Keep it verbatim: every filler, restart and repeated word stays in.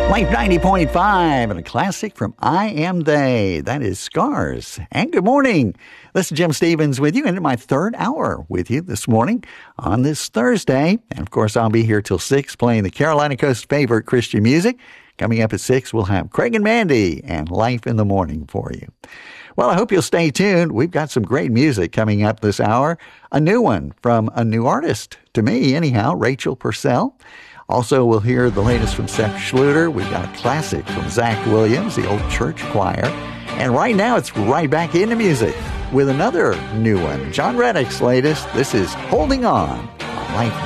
Life ninety point five and a classic from I Am They. That is Scars. And good morning. This is Jim Stevens with you into my third hour with you this morning on this Thursday. And of course, I'll be here till six playing the Carolina Coast favorite Christian music. Coming up at six, we'll have Craig and Mandy and Life in the Morning for you. Well, I hope you'll stay tuned. We've got some great music coming up this hour. A new one from a new artist, to me anyhow, Rachel Purcell. Also, we'll hear the latest from Seth Schluter. We've got a classic from Zach Williams, the old church choir. And right now, it's right back into music with another new one. John Reddick's latest. This is Holding On on Life